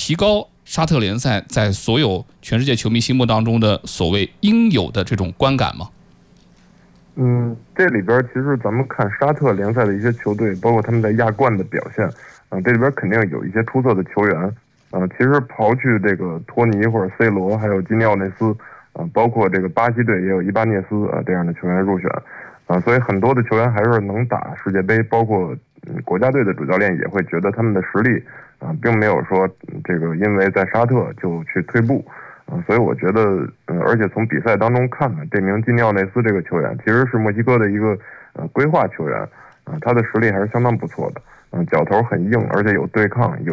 提高沙特联赛在所有全世界球迷心目当中的所谓应有的这种观感吗？ 这里边其实咱们看沙特联赛的一些球队，包括他们在亚冠的表现，这里边肯定有一些出色的球员，其实刨去这个托尼或者 C 罗，还有基尼奥内斯，包括这个巴西队也有伊巴涅斯这样的球员入选，所以很多的球员还是能打世界杯，包括国家队的主教练也会觉得他们的实力并没有说这个因为在沙特就去退步。所以我觉得，而且从比赛当中看呢，这名基尼奥内斯这个球员其实是墨西哥的一个规划球员，他的实力还是相当不错的，脚头很硬，而且有对抗，有